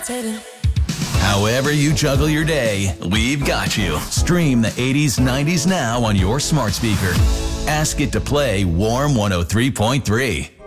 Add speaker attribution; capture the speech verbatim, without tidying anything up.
Speaker 1: levitating.
Speaker 2: However you juggle your day, we've got you. Stream the eighties, nineties now on your smart speaker. Ask it to play Warm one oh three point three.